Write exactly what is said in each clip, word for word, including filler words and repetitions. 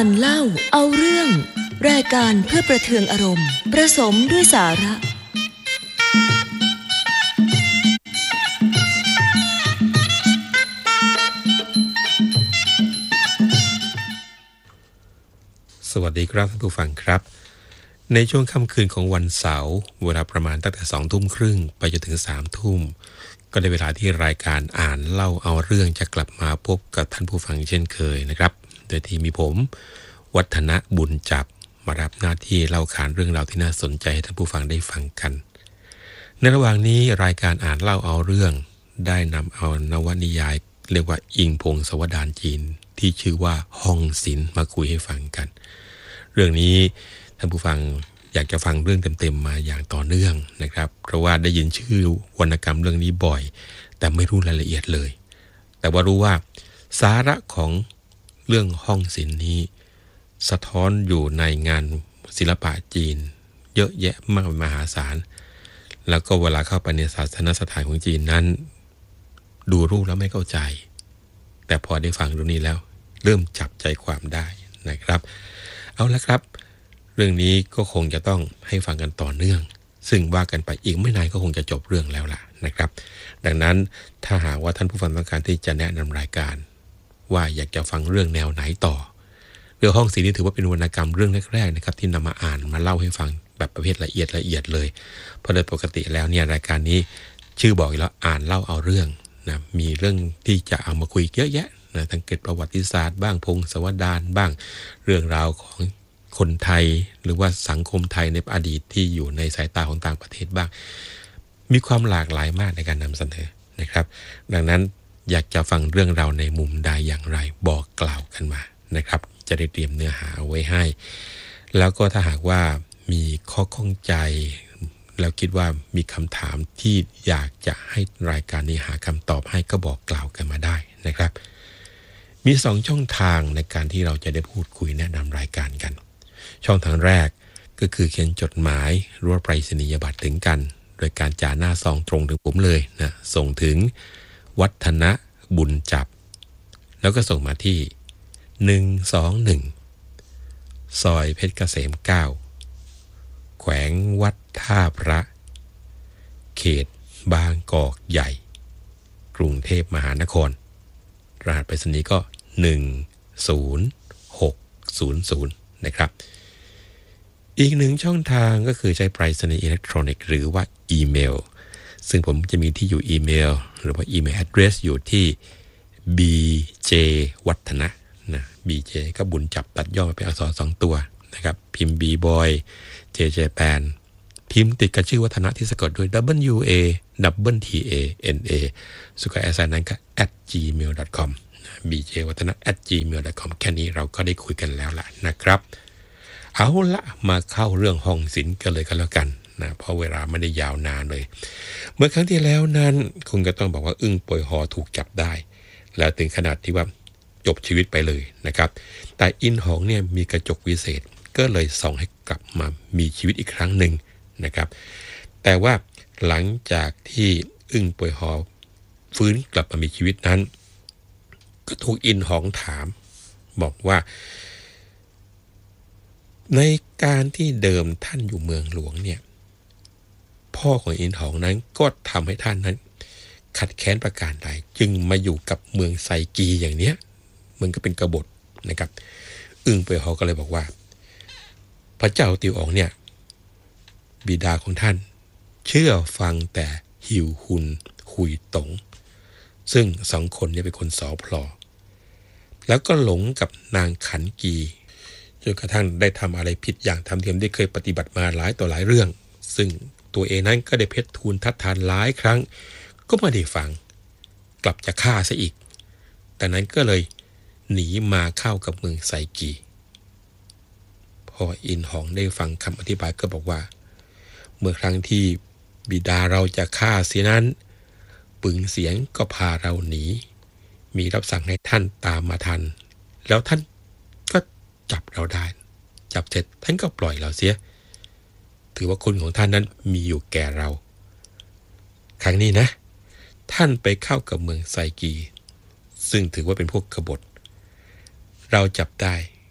การเล่าเอาเรื่องรายการเพื่อประเทืองอารมณ์ผสมด้วยสาระสวัสดีครับท่านผู้ฟังครับในช่วงค่ำคืนของวันเสาร์เวลาประมาณตั้งแต่สองทุ่มครึ่งไปจนถึงสามทุ่มก็ได้เวลาที่รายการอ่านเล่าเอาเรื่องจะกลับมาพบกับท่านผู้ฟังเช่นเคยนะครับโดยที่มีผมวัฒนบุญจับมารับหน้าที่เล่าขานเรื่องราวที่น่าสนใจให้ท่านผู้ฟังได้ฟังกันในระหว่างนี้รายการอ่านเล่าเอาเรื่องได้นำเอานวนิยายเรียกว่าอิงพงศาวดารจีนที่ชื่อว่าห้องศิลป์มาคุยให้ฟังกันเรื่องนี้ท่านผู้ฟังอยากจะฟังเรื่องเต็มๆมาอย่างต่อเนื่องนะครับเพราะว่าได้ยินชื่อวรรณกรรมเรื่องนี้บ่อยแต่ไม่รู้รายละเอียดเลยแต่ว่ารู้ว่าสาระของเรื่องห้องศิลป์นี้สะท้อนอยู่ในงานศิลปะจีนเยอะแยะมากมหาศาลแล้วก็เวลาเข้าไปในศาสนสถานของจีนนั้นดูรูปแล้วไม่เข้าใจแต่พอได้ฟังเรื่องนี้แล้วเริ่มจับใจความได้นะครับเอาละครับเรื่องนี้ก็คงจะต้องให้ฟังกันต่อเนื่องซึ่งว่ากันไปอีกไม่นานก็คงจะจบเรื่องแล้วล่ะนะครับดังนั้นถ้าหากว่าท่านผู้ฟังต้องการที่จะแนะนำรายการว่าอยากจะฟังเรื่องแนวไหนต่อเรื่องห้องศิลป์นี่ถือว่าเป็นวรรณกรรมเรื่องแรกๆนะครับที่นำมาอ่านมาเล่าให้ฟังแบบประเภทละเอียดละเอียดเลยเพราะโดยปกติแล้วเนี่ยรายการนี้ชื่อบอกอยู่แล้วอ่านเล่าเอาเรื่องนะมีเรื่องที่จะเอามาคุยเยอะแยะนะทั้งเกิดประวัติศาสตร์บ้างพงศาวดารบ้างเรื่องราวของคนไทยหรือว่าสังคมไทยในอดีตที่อยู่ในสายตาของต่างประเทศบ้างมีความหลากหลายมากในการนำเสนอนะครับดังนั้นอยากจะฟังเรื่องราวในมุมใดอย่างไรบอกกล่าวกันมานะครับจะได้เตรียมเนื้อหาเอาไว้ให้แล้วก็ถ้าหากว่ามีข้อข้องใจแล้วคิดว่ามีคำถามที่อยากจะให้รายการนี้หาคำตอบให้ก็บอกกล่าวกันมาได้นะครับมีสองช่องทางในการที่เราจะได้พูดคุยแนะนำรายการกันช่องทางแรกก็คือเขียนจดหมายหรือว่าไปรษณียบัตรถึงกันโดยการจ่าหน้าซองตรงถึงผมเลยนะส่งถึงวัฒนบุญจับแล้วก็ส่งมาที่หนึ่งสองหนึ่งซอยเพชรเกษมเก้าแขวงวัดท่าพระเขตบางกอกใหญ่กรุงเทพมหานครรหัสไปรษณีย์ก็หนึ่ง ศูนย์ หก ศูนย์ ศูนย์นะครับอีกหนึ่งช่องทางก็คือใช้ไปรษณีย์อิเล็กทรอนิกส์หรือว่าอีเมลซึ่งผมจะมีที่อยู่อีเมลหรือว่าอีเมล address อยู่ที่ บี เจ วัฒนะนะ บี เจ ก็บุญจับตัดย่อมาเป็นอักษรสองตัวนะครับพิมพ์ B boy J Japan พิมพ์ติดกับชื่อวัฒนะที่สะกดด้วย W A W T A N A สุขแอสไซน์นั้นก็ แอท จีเมล ดอท คอม บี เจ วัฒนะ แอท จีเมล ดอท คอม แค่นี้เราก็ได้คุยกันแล้วล่ะนะครับเอาละมาเข้าเรื่องห้องศิลป์กันเลยกันแล้วกันนะเพราะเวลาไม่ได้ยาวนานเลยเมื่อครั้งที่แล้วนั้นคุณก็ต้องบอกว่าอึ้งป่วยหอถูกจับได้แล้วถึงขนาดที่ว่าจบชีวิตไปเลยนะครับแต่อินหองเนี่ยมีกระจกวิเศษก็เลยส่องให้กลับมามีชีวิตอีกครั้งหนึ่งนะครับแต่ว่าหลังจากที่อึ้งป่วยหอฟื้นกลับมามีชีวิตนั้นก็ถูกอินหองถามบอกว่าในการที่เดิมท่านอยู่เมืองหลวงเนี่ยพ่อของอินหองนั้นก็ทำให้ท่านนั้นขัดแค้นประการใดจึงมาอยู่กับเมืองไซกีอย่างเนี้ยมันก็เป็นกบฏนะครับอึ้งป่วยหอก็เลยบอกว่าพระเจ้าติวอ๋องเนี่ยบิดาของท่านเชื่อฟังแต่หิวหุนหุยตงซึ่งสองคนนี้เป็นคนสอพลอแล้วก็หลงกับนางขันกีจนกระทั่งได้ทำอะไรผิดอย่างธรรมเนียมได้เคยปฏิบัติมาหลายต่อหลายเรื่องซึ่งตัวเองนั้นก็ได้เพชรทูลทัดทานหลายครั้งก็ไม่ได้ฟังกลับจะฆ่าซะอีกแต่นั้นก็เลยหนีมาเข้ากับเมืองไซกีพออินหองได้ฟังคำอธิบายก็บอกว่าเมื่อครั้งที่บิดาเราจะฆ่าเสียนั้นปึงเสียงก็พาเราหนีมีรับสั่งให้ท่านตามมาทันแล้วท่านก็จับเราได้จับเสร็จท่านก็ปล่อยเราเสียถือว่าคุณของท่านนั้นมีอยู่แก่เราครั้งนี้นะท่านไปเข้ากับเมืองไซกีซึ่งถือว่าเป็นพวกกบฏเราจับได้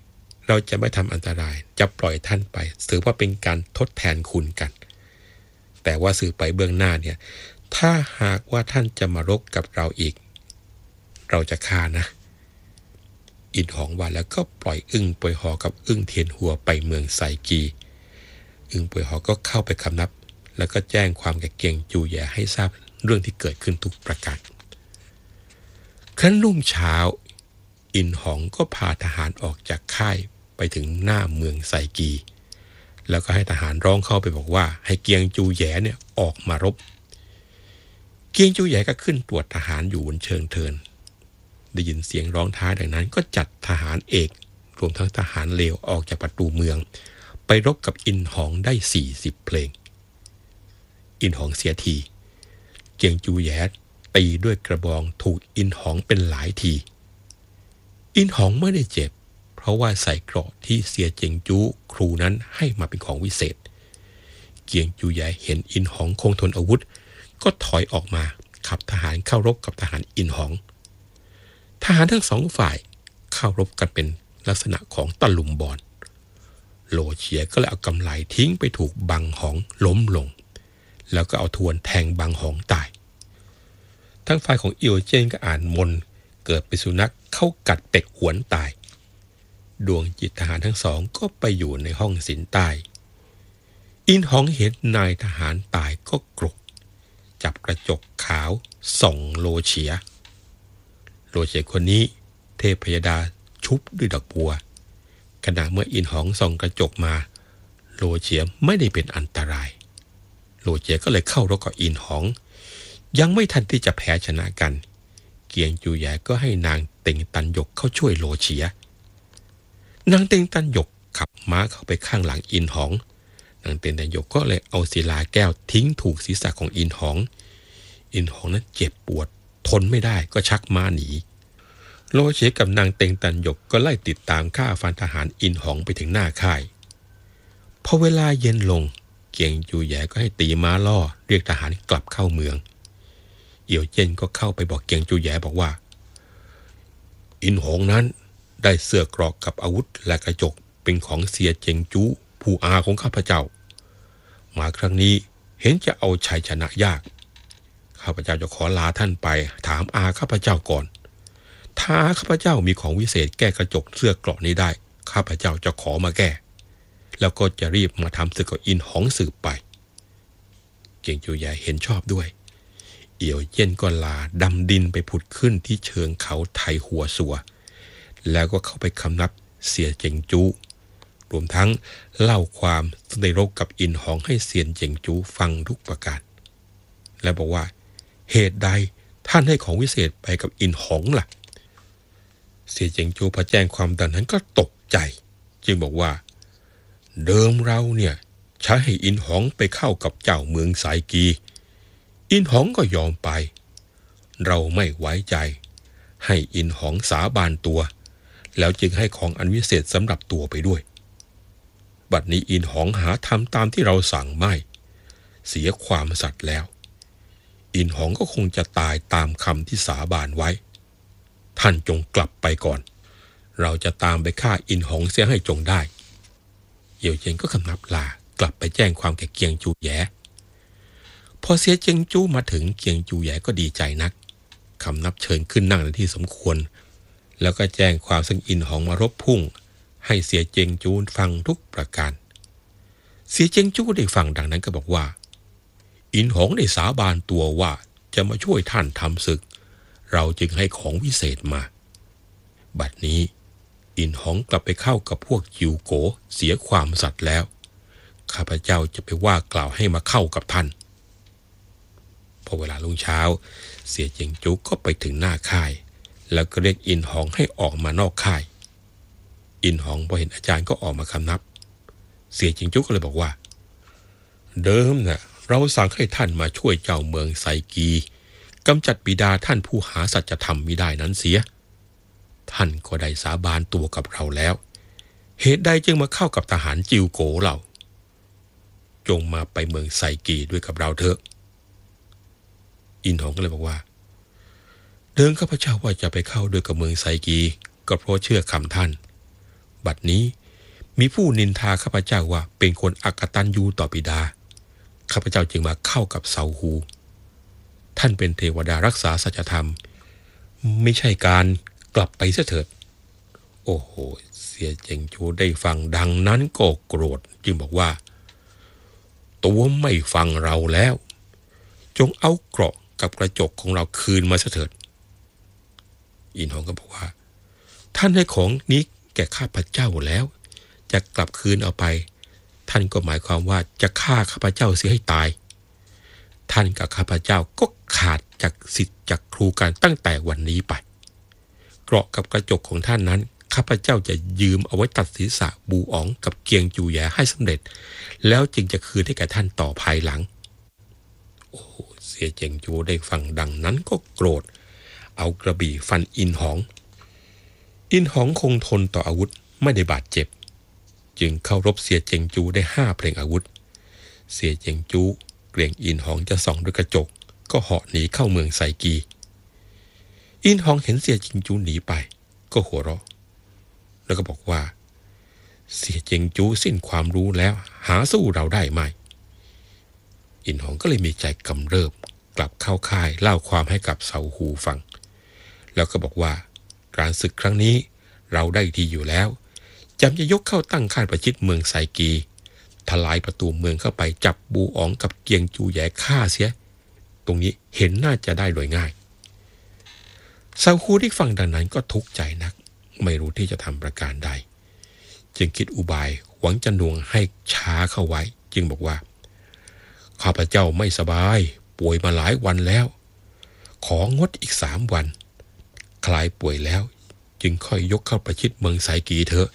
เราจะไม่ทำอันตรายจะปล่อยท่านไปถือว่าเป็นการทดแทนคุณกันแต่ว่าสื่อไปเบื้องหน้าเนี่ยถ้าหากว่าท่านจะมารบกับเราอีกเราจะฆ่านะอินหองว่าแล้วก็ปล่อยอึ้งป่วยหอกับอึ้งเทียนหัวไปเมืองไซกีอึ้งป่วยหอก็เข้าไปคำนับแล้วก็แจ้งความแก่เกียงจูแย่ให้ทราบเรื่องที่เกิดขึ้นทุกประการครั้นรุ่งเช้าอินหองก็พาทหารออกจากค่ายไปถึงหน้าเมืองไซกีแล้วก็ให้ทหารร้องเข้าไปบอกว่าให้เกียงจูแย่เนี่ยออกมารบเกียงจูแย่ก็ขึ้นตรวจทหารอยู่บนเชิงเทินได้ยินเสียงร้องท้าดังนั้นก็จัดทหารเอกรวมทั้งทหารเลวออกจากประตูเมืองไปรบกับอินหองได้สี่สิบเพลงอินหองเสียทีเกียงจูแย่ตีด้วยกระบองถูกอินหองเป็นหลายทีอินหองไม่ได้เจ็บเพราะว่าใส่เกราะที่เสียเจียงจูครูนั้นให้มาเป็นของวิเศษเกียงจูแย่เห็นอินหองคงทนอาวุธก็ถอยออกมาขับทหารเข้ารบกับทหารอินหองทหารทั้งสองฝ่ายเข้ารบกันเป็นลักษณะของตะลุมบอลโลเฉียก็เลยเอากำไลทิ้งไปถูกบังหองล้มลงแล้วก็เอาทวนแทงบังหองตายทั้งฝ่ายของเอียวเจิ้นก็อ่านมนเกิดเป็นสุนัขเข้ากัดเป็กหวนตายดวงจิตทหารทั้งสองก็ไปอยู่ในห้องสินใต้อินหองเห็นนายทหารตายก็โกรธจับกระจกขาวส่องโลเฉียโลเฉียคนนี้เทพยดาชุบด้วยดอกบัวขณะเมื่ออินหองส่องกระจกมาโลเฉียไม่ได้เป็นอันตรายโลเฉียก็เลยเข้ารบกับอินหองยังไม่ทันที่จะแพ้ชนะกันเกียงจูแย่ก็ให้นางเต็งตันหยกเข้าช่วยโลเฉียนางเต็งตันหยกขับม้าเข้าไปข้างหลังอินหองนางเต็งตันหยกก็เลยเอาศิลาแก้วทิ้งถูกศีรษะของอินหองอินหองนั้นเจ็บปวดทนไม่ได้ก็ชักม้าหนีโลเฉียกับนางเต็งตันหยกก็ไล่ติดตามฆ่าฟันทหารอินหองไปถึงหน้าค่ายพอเวลาเย็นลงเกียงจูแย่ก็ให้ตีม้าล่อเรียกทหารกลับเข้าเมืองเอี่ยวเจิ้นก็เข้าไปบอกเกียงจูแย่บอกว่าอินหงนั้นได้เสื้อกรอกกับอาวุธและกระจกเป็นของเสียเจียงจูผู้อาของข้าพเจ้ามาครั้งนี้เห็นจะเอาชัยชนะยากข้าพเจ้าจะขอลาท่านไปถามอาข้าพเจ้าก่อนถ้าข้าพเจ้ามีของวิเศษแก้กระจกเสื้อกรอกนี้ได้ข้าพเจ้าจะขอมาแก้แล้วก็จะรีบมาทำศึกกับอินหองสืบไปเกียงจูแย่เห็นชอบด้วยเอี่ยวเจิ้นก็ลาดำดินไปผุดขึ้นที่เชิงเขาไทหัวสัวแล้วก็เข้าไปคำนับเสียเจียงจูรวมทั้งเล่าความในรบกับอินหองให้เซียนเจียงจูฟังทุกประการและบอกว่าเหตุใดท่านให้ของวิเศษไปกับอินหองล่ะเสียเจียงจูพอแจ้งความดังนั้นก็ตกใจจึงบอกว่าเดิมเราเนี่ยใช้ให้อินหองไปเข้ากับเจ้าเมืองไซกีอินหองก็ยอมไปเราไม่ไว้ใจให้อินหองสาบานตัวแล้วจึงให้ของอันวิเศษสำหรับตัวไปด้วยบัดนี้อินหองหาทำตามที่เราสั่งไม่เสียความสัตย์แล้วอินหองก็คงจะตายตามคำที่สาบานไว้ท่านจงกลับไปก่อนเราจะตามไปฆ่าอินหองเสียให้จงได้เอี่ยวเจิ้นก็คำนับลากลับไปแจ้งความแก่เกียงจูแย่พอเสียเจียงจูมาถึงเกียงจูแย่ก็ดีใจนักคำนับเชิญขึ้นนั่งในที่สมควรแล้วก็แจ้งความซึ่งอินหองมารบพุ่งให้เสียเจียงจูฟังทุกประการเสียเจียงจูได้ฟังดังนั้นก็บอกว่าอินหองได้สาบานตัวว่าจะมาช่วยท่านทำศึกเราจึงให้ของวิเศษมาบัดนี้อินหองกลับไปเข้ากับพวกจิวโกเสียความสัตย์แล้วข้าพเจ้าจะไปว่ากล่าวให้มาเข้ากับท่านพอเวลารุ่งเช้าเสียเจียงจูก็ไปถึงหน้าค่ายแล้วก็เรียกอินหองให้ออกมานอกค่ายอินหองพอเห็นอาจารย์ก็ออกมาคำนับเสียเจียงจูก็เลยบอกว่าเดิมน่ะเราสั่งให้ท่านมาช่วยเจ้าเมืองไซกีกำจัดบิดาท่านผู้หาสัจธรรมมิได้นั้นเสียท่านก็ได้สาบานตัวกับเราแล้วเหตุใดจึงมาเข้ากับทหารจิวโกเราจงมาไปเมืองไซกีด้วยกับเราเถอะอินหองก็เลยบอกว่าเดิมข้าพเจ้าว่าจะไปเข้าด้วยกับเมืองไซกีก็เพราะเชื่อคำท่านบัดนี้มีผู้นินทาข้าพเจ้าว่าเป็นคนอกตัญญูต่อบิดาข้าพเจ้าจึงมาเข้ากับเซาฮูท่านเป็นเทวดารักษาสัจธรรมไม่ใช่การกลับไปเสียเถิดโอ้โหเสียเจิงจูได้ฟังดังนั้นก็โกรธจึงบอกว่าตัวไม่ฟังเราแล้วจงเอาเกราะกับกระจกของเราคืนมาเสียเถิดอินหองก็บอกว่าท่านให้ของนี้แก่ข้าพเจ้าแล้วจะกลับคืนเอาไปท่านก็หมายความว่าจะฆ่าข้าพเจ้าเสียให้ตายท่านกับข้าพเจ้าก็ขาดจากศิษย์จากครูกันตั้งแต่วันนี้ไปเกราะกับกระจกของท่านนั้นข้าพเจ้าจะยืมเอาไว้ตัดศีรษะบูอ๋องกับเกียงจูแย่ให้สำเร็จแล้วจึงจะคืนให้แก่ท่านต่อภายหลังโอ้เสียเจิงจูได้ฟังดังนั้นก็โกรธเอากระบี่ฟันอินหองอินหองคงทนต่ออาวุธไม่ได้บาดเจ็บจึงเข้ารบเสียเจิงจูได้ห้าเพลงอาวุธเสียเจิงจูเกรงอินหองจะส่องด้วยกระจกก็เหาะหนีเข้าเมืองไซกีอินหองเห็นเสียเจิงจูหนีไปก็หัวเราะแล้วก็บอกว่าเสียเจิงจูสิ้นความรู้แล้วหาสู้เราได้ไหมอินหองก็เลยมีใจกำเริบกลับเข้าค่ายเล่าความให้กับเซาฮูฟังแล้วก็บอกว่าการศึกครั้งนี้เราได้ทีอยู่แล้วจำจะยกเข้าตั้งค่ายประชิดเมืองไซกีทลายประตูเมืองเข้าไปจับบูอ๋องกับเกียงจูแย่ฆ่าเสียตรงนี้เห็นน่าจะได้โดยง่ายเซาฮูที่ฟังดังนั้นก็ทุกข์ใจนักไม่รู้ที่จะทำประการใดจึงคิดอุบายหวังจะหน่วงให้ช้าเข้าไว้จึงบอกว่าข้าพเจ้าไม่สบายป่วยมาหลายวันแล้วของดอีกสามวันคลายป่วยแล้วจึงค่อยยกเข้าประชิดเมืองไซกีเถอะ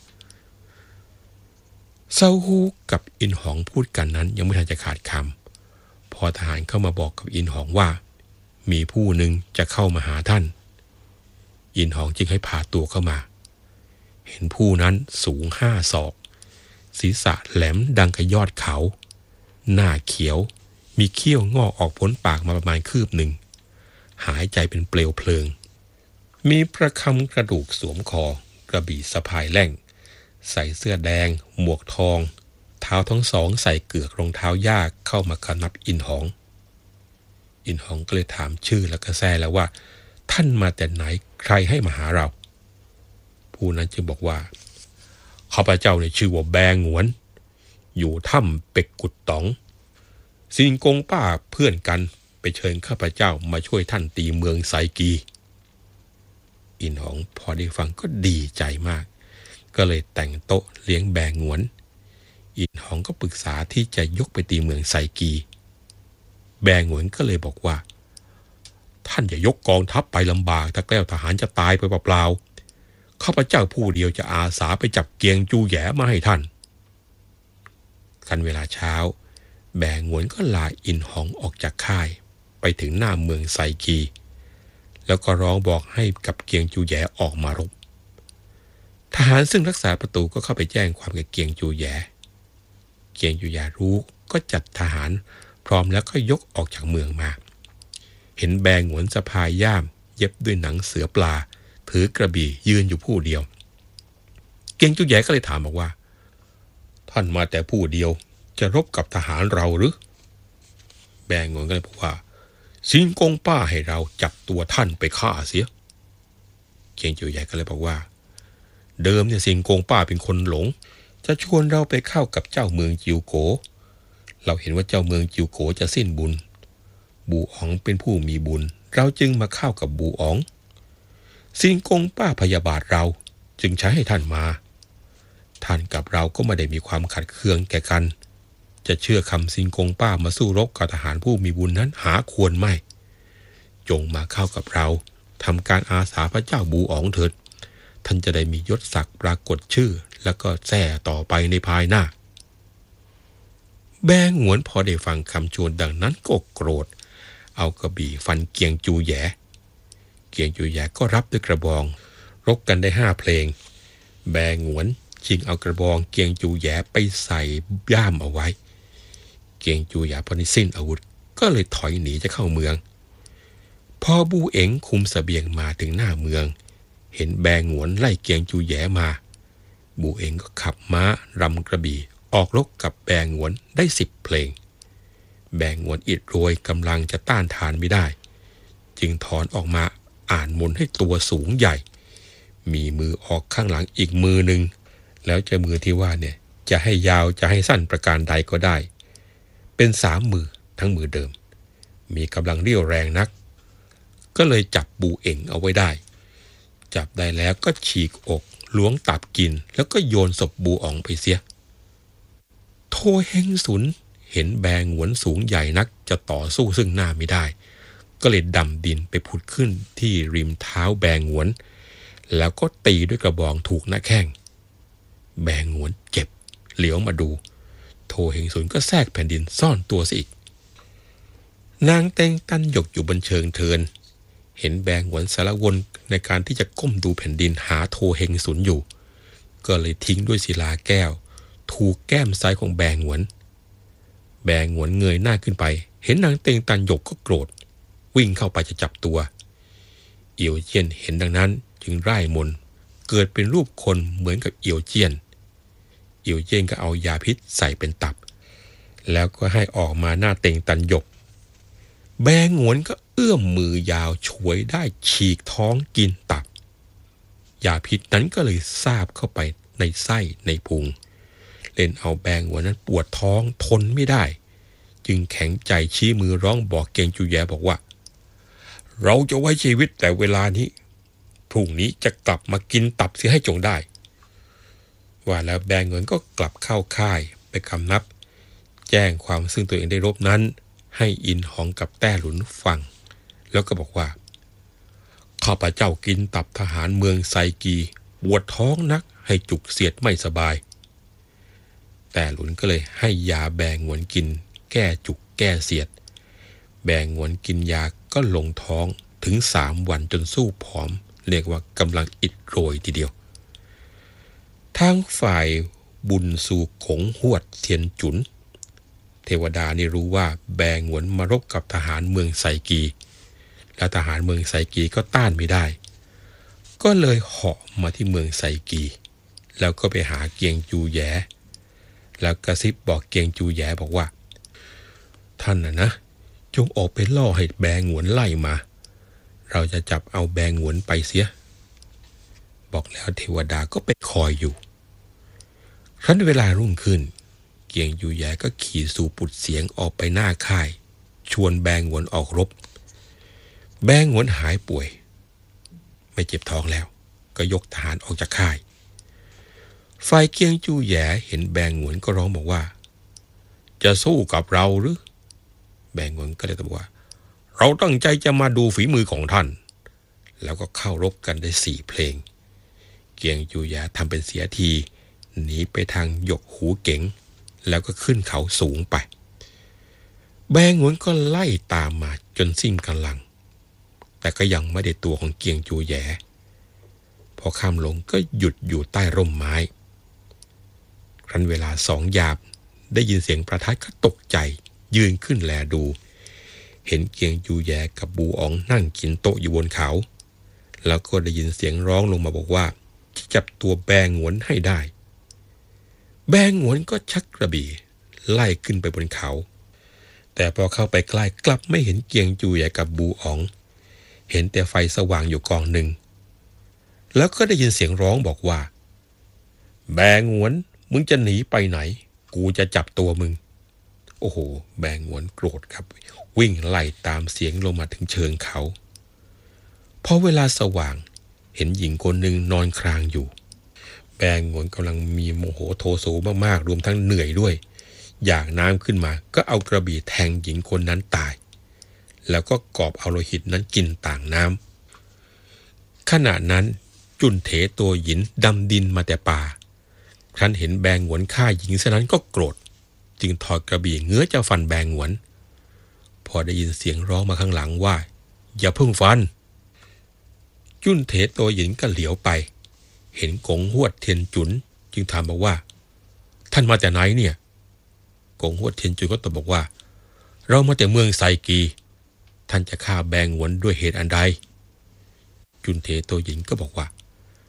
เซาฮูกับอินหองพูดกันนั้นยังไม่ทันจะขาดคำพอทหารเข้ามาบอกกับอินหองว่ามีผู้หนึ่งจะเข้ามาหาท่านอินหองจึงให้พาตัวเข้ามาเห็นผู้นั้นสูงห้าศอกศีรษะแหลมดังกับยอดเขาหน้าเขียวมีเขี้ยวงอกออกพ้นปากมาประมาณคืบหนึ่งหายใจเป็นเปลวเพลิงมีประคำกระดูกสวมคอกระบี่สะพายแล่งใส่เสื้อแดงหมวกทองเท้าทั้งสองใส่เกือกรองเท้ายากเข้ามาคนับอินหองอินหองก็เลยถามชื่อแล้วก็แซ่แล้วว่าท่านมาแต่ไหนใครให้มาหาเราผู้นั้นจึงบอกว่าข้าพเจ้าเนี่ยชื่อว่าแบงหวนอยู่ถ้ำเป็กกุดต๋องซิงกงป้าเพื่อนกันไปเชิญข้าพเจ้ามาช่วยท่านตีเมืองไซกีอินหองพอได้ฟังก็ดีใจมากก็เลยแต่งโต๊ะเลี้ยงแบงหวนอินหองก็ปรึกษาที่จะยกไปตีเมืองไซกีแบงหวนก็เลยบอกว่าท่านอย่ายกกองทัพไปลำบากถ้าแกล้วทหารจะตายไปเปล่าๆข้าพเจ้าผู้เดียวจะอาสาไปจับเกียงจูแย่มาให้ท่านคันเวลาเช้าแบงหวนก็ลาอินหองออกจากค่ายไปถึงหน้าเมืองไซกีแล้วก็ร้องบอกให้กับเกียงจูแย่ออกมารบทหารซึ่งรักษาประตูก็เข้าไปแจ้งความกับเกียงจูแย่เกียงจูแย่รู้ก็จัดทหารพร้อมแล้วก็ยกออกจากเมืองมาเห็นแบงหวนสะพายย่ามเย็บด้วยหนังเสือปลาถือกระบี่ยืนอยู่ผู้เดียวเกียงจูแย่ก็เลยถามบอกว่าท่านมาแต่ผู้เดียวจะรบกับทหารเราหรือแบงหวนก็เลยบอกว่าซิงกงป้าให้เราจับตัวท่านไปฆ่าเสียเกียงจูแย่ก็เลยบอกว่าเดิมเนี่ยซิงกงป้าเป็นคนหลงจะชวนเราไปเข้ากับเจ้าเมืองจิวโกเราเห็นว่าเจ้าเมืองจิวโกจะสิ้นบุญบูอ๋องเป็นผู้มีบุญเราจึงมาเข้ากับบูอ๋องซิงกงป้าพยาบาทเราจึงใช้ให้ท่านมาท่านกับเราก็ไม่ได้มีความขัดเคืองแก่กันจะเชื่อคำซิงกงป้ามาสู้รบกับทหารผู้มีบุญนั้นหาควรไม่จงมาเข้ากับเราทำการอาสาพระเจ้าบูอ๋องเถิดท่านจะได้มียศศักดิ์ปรากฏชื่อแล้วก็แท้ต่อไปในภายหน้าแบงหวนพอได้ฟังคำชวนดังนั้นก็โกรธเอากระบี่ฟันเกียงจูแย่เกียงจูแย่ก็รับด้วยกระบองรบกันได้ห้าเพลงแบงหวนชิงเอากระบองเกียงจูแย่ไปใส่ย่ามเอาไว้เกียงจูแย่พอได้สิ้นอาวุธก็เลยถอยหนีจะเข้าเมืองพอบูเอ๋งคุมเสบียงมาถึงหน้าเมืองเห็นแบงหวนไล่เกียงจูแย่มาบูเองก็ขับม้ารำกระบี่ออกรบกับแบงหวนได้สิบเพลงแบงหวนอิดโรยกำลังจะต้านทานไม่ได้จึงถอนออกมาอ่านมนต์ให้ตัวสูงใหญ่มีมือออกข้างหลังอีกมือหนึ่งแล้วเจ้ามือที่ว่าเนี่ยจะให้ยาวจะให้สั้นประการใดก็ได้เป็นสามมือทั้งมือเดิมมีกำลังเรี่ยวแรงนักก็เลยจับบูเอ๋งเอาไว้ได้จับได้แล้วก็ฉีกอกล้วงตับกินแล้วก็โยนศพบูอ๋องไปเสียโทเฮงสุนเห็นแบงหวนสูงใหญ่นักจะต่อสู้ซึ่งหน้าไม่ได้ก็เลยดำดินไปผุดขึ้นที่ริมเท้าแบงหวนแล้วก็ตีด้วยกระบองถูกหน้าแข้งแบงหวนเจ็บเหลียวมาดูโทเฮงสุนก็แทรกแผ่นดินซ่อนตัวสิอีกนางเต็งตันหยกอยู่บนเชิงเทินเห็นแบงหวนสารวนในการที่จะก้มดูแผ่นดินหาโทเฮงสุนอยู่ก็เลยทิ้งด้วยศิลาแก้วถูกแก้มซ้ายของแบงหวนแบงหวนเงยหน้าขึ้นไปเห็นนางเต็งตันหยกก็โกรธวิ่งเข้าไปจะจับตัวเอียวเจี้ยนเห็นดังนั้นจึงร่ายมนต์เกิดเป็นรูปคนเหมือนกับเอียวเจี้ยนเอียวเจี้ยนก็เอายาพิษใส่เป็นตับแล้วก็ให้ออกมาหน้าเต็งตันหยกแบงหวนก็เอื้อมมือยาวฉวยได้ฉีกท้องกินตับยาพิษนั้นก็เลยซาบเข้าไปในไส้ในพุงเล่นเอาแบงหวนนั้นปวดท้องทนไม่ได้จึงแข็งใจชี้มือร้องบอกเกงจูแยบอกว่าเราจะไว้ชีวิตแต่เวลานี้พรุ่งนี้จะกลับมากินตับเสียให้จงได้ว่าแล้วแบงหวนก็กลับเข้าค่ายไปคำนับแจ้งความซึ่งตัวเองได้รบนั้นให้อินหองกับแต้หลุนฟังแล้วก็บอกว่าข้าพเจ้ากินตับทหารเมืองไซกีปวดท้องนักให้จุกเสียดไม่สบายแต่หลุนก็เลยให้ยาแบงหวนกินแก้จุกแก้เสียดแบงหวนกินยาก็ลงท้องถึงสามวันจนสู้ผอมเรียกว่ากำลังอิดโรยทีเดียวทางฝ่ายบุญสู่ขงหวดเทียนจุนเทวดานี่รู้ว่าแบงหวนมารบกับทหารเมืองไซกีและทหารเมืองไซกีก็ต้านไม่ได้ก็เลยเหาะมาที่เมืองไซกีแล้วก็ไปหาเกียงจูแยแล้วกระซิบบอกเกียงจูแยบอกว่าท่านน่ะนะจงออกไปล่อให้แบงหวนไล่มาเราจะจับเอาแบงหวนไปเสียบอกแล้วเทวดาก็ไปคอยอยู่ครั้นเวลารุ่งขึ้นเกียงจูแยก็ขี่สู่ปุดเสียงออกไปหน้าค่ายชวนแบงหวนออกรบแบงหวนหายป่วยไม่เจ็บท้องแล้วก็ยกทหารออกจากค่ายฝ่ายเกียงจูแยเห็นแบงหวนก็ร้องบอกว่าจะสู้กับเราหรือแบงหวนก็เลยตอบว่าเราตั้งใจจะมาดูฝีมือของท่านแล้วก็เข้ารบกันได้สี่เพลงเกียงจูแยทำเป็นเสียทีหนีไปทางหยกหูเก๋งแล้วก็ขึ้นเขาสูงไปแบงหวนก็ไล่ตามมาจนสิ้นกำลังแต่ก็ยังไม่ได้ตัวของเกียงจูแยพอค่ำลงก็หยุดอยู่ใต้ร่มไม้ครั้นเวลาสองยามได้ยินเสียงประทัดก็ตกใจยืนขึ้นแลดูเห็นเกียงจูแยกับบูอ๋องนั่งกินโต๊ะอยู่บนเขาแล้วก็ได้ยินเสียงร้องลงมาบอกว่าจะจับตัวแบงหวนให้ได้แบงหวนก็ชักกระบี่ไล่ขึ้นไปบนเขาแต่พอเข้าไปใกล้กลับไม่เห็นเกียงจูแยกับบูอ๋องเห็นแต่ไฟสว่างอยู่กองหนึ่งแล้วก็ได้ยินเสียงร้องบอกว่าแบงหวนมึงจะหนีไปไหนกูจะจับตัวมึงโอ้โหแบงหวนโกรธครับวิ่งไล่ตามเสียงลงมาถึงเชิงเขาพอเวลาสว่างเห็นหญิงคนหนึ่งนอนครางอยู่แบงหวนกำลังมีโมโหโทโสมากๆรวมทั้งเหนื่อยด้วยอยากน้ำขึ้นมาก็เอากระบี่แทงหญิงคนนั้นตายแล้วก็กอบเอาโลหิตนั้นกินต่างน้ำขณะนั้นจุนเถตัวหญินดำดินมาแต่ป่าครั้นเห็นแบงหวนฆ่าหญิงฉะนั้นก็โกรธจึงถอดกระบี่เงื้อจะฟันแบงหวนพอได้ยินเสียงร้องมาข้างหลังว่าอย่าเพิ่งฟันจุนเถตัวหญินก็เหลียวไปเห็นกงหวดเทียนจุนจึงถามบอกว่าท่านมาจากไหนเนี่ยกงหวดเทียนจุนก็ตอบบอกว่าเรามาจากเมืองไซกีท่านจะฆ่าแบงหวนด้วยเหตุอันใดจุนเถตัวหญินก็บอกว่า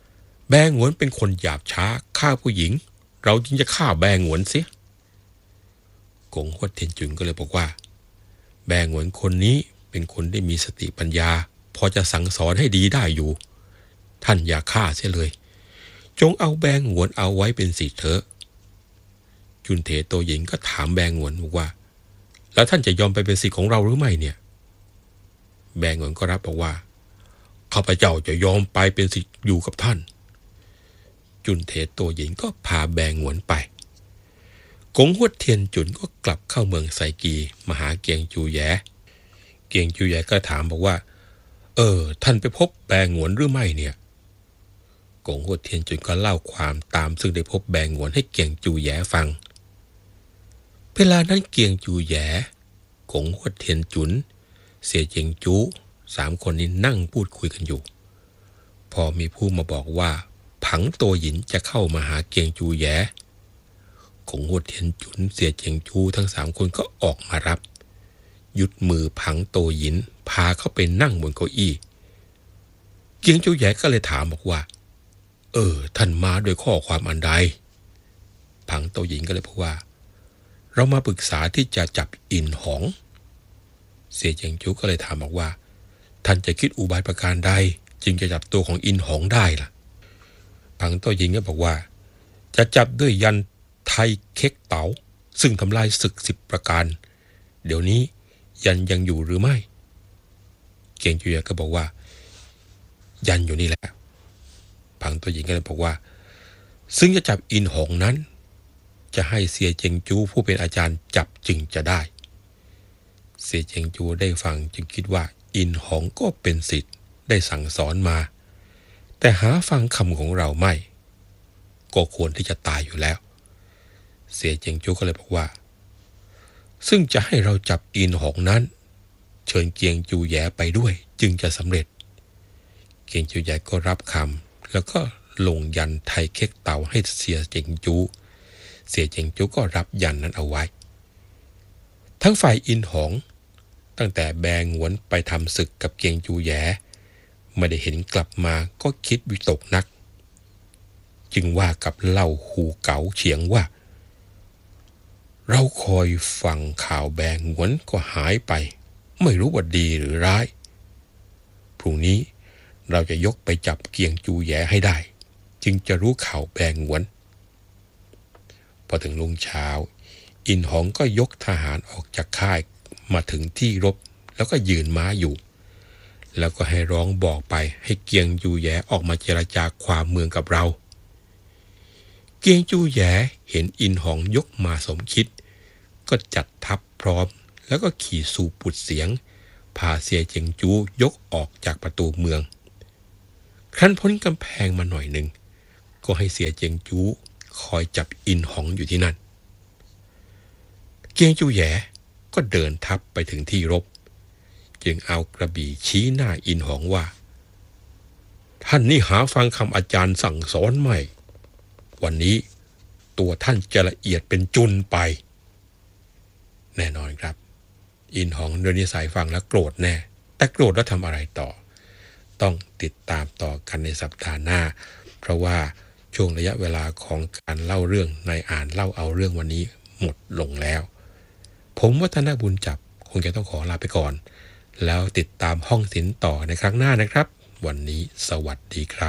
แบงหวนเป็นคนหยาบช้าฆ่าผู้หญิงเราจึงจะฆ่าแบงหวนเสียกงฮวดเทียนจุนก็เลยบอกว่าแบงหวนคนนี้เป็นคนที่มีสติปัญญาพอจะสั่งสอนให้ดีได้อยู่ท่านอย่าฆ่าเสียเลยจงเอาแบงหวนเอาไว้เป็นศิษย์เถอะจุนเถโตหญิงก็ถามแบงหวนบอกว่าแล้วท่านจะยอมไปเป็นศิษย์ของเราหรือไม่เนี่ยแบงหวนก็รับบอกว่าข้าพเจ้าจะยอมไปเป็นศิษย์อยู่กับท่านจุนเถโตหญิงก็พาแบงหวนไปกงฮวดเทียนจุนก็กลับเข้าเมืองไซกีมาหาเกียงจูแยเกียงจูแยก็ถามบอกว่าเออท่านไปพบแบงหวนหรือไม่เนี่ยกงฮวดเทียนจุนก็เล่าความตามซึ่งได้พบแบงหวนให้เกียงจูแยฟังเวลานั้นเกียงจูแยกงฮวดเทียนจุนเสี่ยเจียงจูสามคนนี้นั่งพูดคุยกันอยู่พอมีผู้มาบอกว่าผังโตหยินจะเข้ามาหาเกียงจูแยกงฮวดเทียนจุนเสี่ยเจียงจูทั้งสามคนก็ออกมารับยุดมือผังโตหยินพาเข้าไปนั่งบนเก้าอี้เกียงจูแยก็เลยถามบอกว่าเออท่านมาโดยข้อความอันใดผังโตหยินก็เลยบอกว่าเรามาปรึกษาที่จะจับอินหงเสี่ยเจียงจูก็เลยถามบอกว่าท่านจะคิดอุบายประการใดจึงจะจับตัวของอินหงได้ล่ะผังโตหยินก็บอกว่าจะจับด้วยยันไทเค็กเต๋าซึ่งทำลายศึกสิบประการเดี๋ยวนี้ยันยังอยู่หรือไม่เกียงจูแยก็บอกว่ายันอยู่นี่แหละผังโตหยินก็เลยบอกว่าซึ่งจะจับอินหงนั้นจะให้เสี่ยเจียงจูผู้เป็นอาจารย์จับจึงจะได้เสี่ยเจียงจูได้ฟังจึงคิดว่าอินหงก็เป็นศิษย์ได้สั่งสอนมาแต่หาฟังคำของเราไม่ก็ควรที่จะตายอยู่แล้วเสี่ยเจียงจูก็เลยบอกว่าซึ่งจะให้เราจับอินหงนั้นเชิญเกียงจูแยไปด้วยจึงจะสำเร็จเกียงจูแยก็รับคำแล้วก็ลงยันไทเค็กเต๋าให้เสี่ยเจียงจูเสี่ยเจียงจูก็รับยันนั้นเอาไว้ทั้งฝ่ายอินหงตั้งแต่แบงหวนไปทำศึกกับเกียงจูแยไม่ได้เห็นกลับมาก็คิดวิตกนักจึงว่ากับเล่าหูเก๋าเฉียงว่าเราคอยฟังข่าวแบงหวนก็หายไปไม่รู้ว่าดีหรือร้ายพรุ่งนี้เราจะยกไปจับเกียงจูแยให้ได้จึงจะรู้ข่าวแบงหวนพอถึงรุ่งเช้าอินหงก็ยกทหารออกจากค่ายมาถึงที่รบแล้วก็ยืนม้าอยู่แล้วก็ให้ร้องบอกไปให้เกียงจูแยออกมาเจรจาความเมืองกับเราเกียงจูแยเห็นอินหงยกมาสมคิดก็จัดทัพพร้อมแล้วก็ขี่สู่ปุดเสียงพาเสี่ยเจียงจูยกออกจากประตูเมืองครั้นพ้นกำแพงมาหน่อยหนึ่งก็ให้เสี่ยเจียงจูคอยจับอินหงอยู่ที่นั่นเกียงจูแยก็เดินทัพไปถึงที่รบจึงเอากระบี่ชี้หน้าอินหงว่าท่านนี่หาฟังคำอาจารย์สั่งสอนไม่วันนี้ตัวท่านจะละเอียดเป็นจุนไปแน่นอนครับอินหงโดยนิสัยฟังแล้วโกรธแน่แต่โกรธแล้วทำอะไรต่อต้องติดตามต่อกันในสัปดาห์หน้าเพราะว่าช่วงระยะเวลาของการเล่าเรื่องในอ่านเล่าเอาเรื่องวันนี้หมดลงแล้วผมวัฒนบุญจับคงจะต้องขอลาไปก่อนแล้วติดตามห้องศิลป์ต่อในครั้งหน้านะครับวันนี้สวัสดีครับ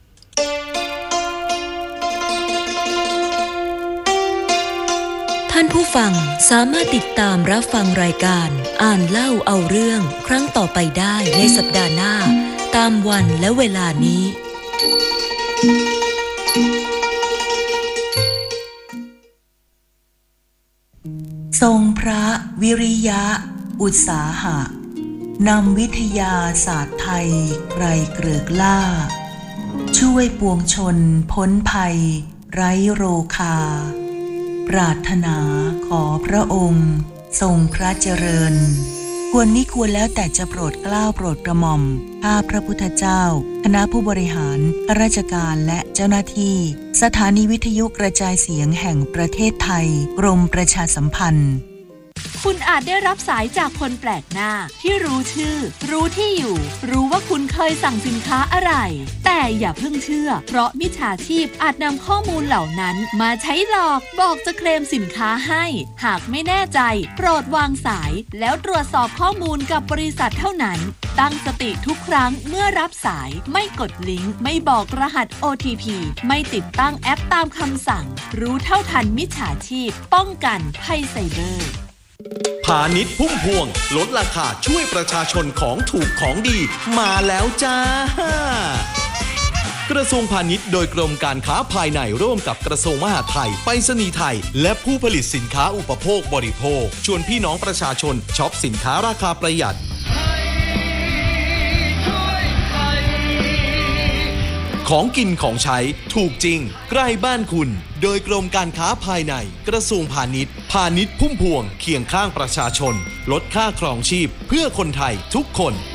ท่านผู้ฟังสามารถติดตามรับฟังรายการอ่านเล่าเอาเรื่องครั้งต่อไปได้ในสัปดาห์หน้าตามวันและเวลานี้ทรงพระวิริยะอุตสาหะนำวิทยาศาสตร์ไทยไกรเกริกล่าช่วยปวงชนพ้นภัยไร้โรคาปรารถนาขอพระองค์ทรงพระเจริญควรมิควรแล้วแต่จะโปรดเกล้าโปรดกระหม่อมข้าพระพุทธเจ้าคณะผู้บริหารข้าราชการและเจ้าหน้าที่สถานีวิทยุกระจายเสียงแห่งประเทศไทยกรมประชาสัมพันธ์คุณอาจได้รับสายจากคนแปลกหน้าที่รู้ชื่อรู้ที่อยู่รู้ว่าคุณเคยสั่งสินค้าอะไรแต่อย่าเพิ่งเชื่อเพราะมิจฉาชีพอาจนำข้อมูลเหล่านั้นมาใช้หลอกบอกจะเคลมสินค้าให้หากไม่แน่ใจโปรดวางสายแล้วตรวจสอบข้อมูลกับบริษัทเท่านั้นตั้งสติทุกครั้งเมื่อรับสายไม่กดลิงก์ไม่บอกรหัส โอ ที พี ไม่ติดตั้งแอปตามคำสั่งรู้เท่าทันมิจฉาชีพป้องกันภัยไซเบอร์พาณิชย์พุ่มพวงลดราคาช่วยประชาชนของถูกของดีมาแล้วจ้ากระทรวงพาณิชย์โดยกรมการค้าภายในร่วมกับกระทรวงมหาดไทยไปรษณีย์ไทยและผู้ผลิตสินค้าอุปโภคบริโภคชวนพี่น้องประชาชนช็อปสินค้าราคาประหยัดของกินของใช้ถูกจริงใกล้บ้านคุณโดยกรมการค้าภายในกระทรวงพาณิชย์พาณิชย์พุ่มพวงเคียงข้างประชาชนลดค่าครองชีพเพื่อคนไทยทุกคน